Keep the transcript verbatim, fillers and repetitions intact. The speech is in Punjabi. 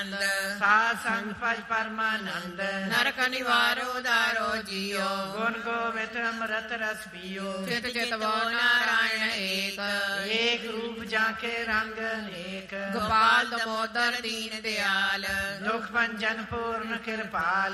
ਸਾਧ ਸੰਗ ਭਜ ਪਰਮਾਨੰਦ। ਨਰਕ ਨਿਵਾਰੋ ਦਾਰੋ ਜੀਓ। ਗੁਣ ਗੋਬਿੰਦ ਅੰਮ੍ਰਿਤ ਰਸ ਪੀਓ। ਚਿਤ ਚਿਤਵੋ ਨਾਰਾਇਣ ਏਕ। ਏਕ ਰੂਪ ਜਾਂਕੇ ਰੰਗ ਅਨੇਕ। ਗੋਪਾਲ ਦਮੋਦਰ ਦੀਨ ਦਿਆਲ। ਦੁਖ ਭੰਜਨ ਪੂਰਨ ਕਿਰਪਾਲ।